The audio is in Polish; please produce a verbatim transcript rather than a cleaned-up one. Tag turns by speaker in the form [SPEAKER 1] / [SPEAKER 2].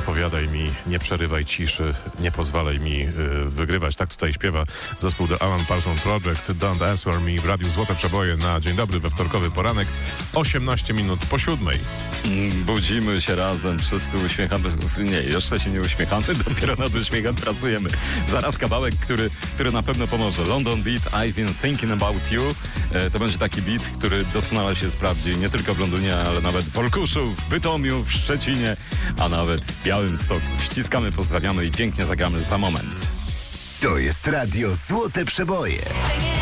[SPEAKER 1] odpowiadaj mi, nie przerywaj ciszy, nie pozwalaj mi y, wygrywać. Tak tutaj śpiewa zespół The Alan Parsons Project. Don't Answer Me w Radiu Złote Przeboje na dzień dobry we wtorkowy poranek, osiemnaście minut po siódmej.
[SPEAKER 2] Budzimy się razem, wszyscy uśmiechamy. Nie, jeszcze się nie uśmiechamy, dopiero nad uśmiechem pracujemy. Zaraz kawałek, który, który na pewno pomoże. London Beat, I've Been Thinking About You. E, to będzie taki beat, który doskonale się sprawdzi nie tylko w Londynie, ale nawet w Olkuszu, w Bytomiu, w Szczecinie, a nawet w Białymstoku. Ściskamy, pozdrawiamy i pięknie zagramy za moment.
[SPEAKER 3] To jest Radio Złote Przeboje.